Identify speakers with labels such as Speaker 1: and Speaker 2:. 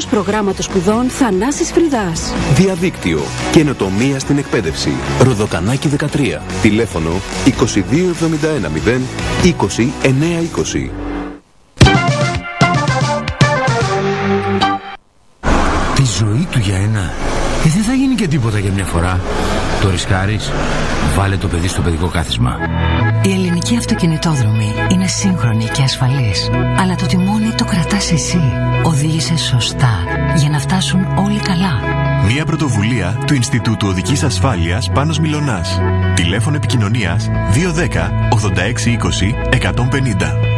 Speaker 1: Τμήματος Προγράμματος Σπουδών Θανάσης Φρυδάς.
Speaker 2: Διαδίκτυο. Καινοτομία στην εκπαίδευση. Ροδοκανάκι 13. Τηλέφωνο 2271 0 20 920.
Speaker 3: Τη ζωή του για ένα. Δεν θα γίνει και τίποτα για μια φορά. Το ρισκάρεις? Βάλε το παιδί στο παιδικό κάθισμα.
Speaker 4: Η ελληνική αυτοκινητόδρομη είναι σύγχρονη και ασφαλής. Αλλά το τιμόνι το κρατάς εσύ. Οδήγησε σωστά για να φτάσουν όλοι καλά.
Speaker 5: Μια πρωτοβουλία του Ινστιτούτου Οδικής Ασφάλειας Πάνος Μιλωνάς. Τηλέφωνο επικοινωνίας 210 86 20 150.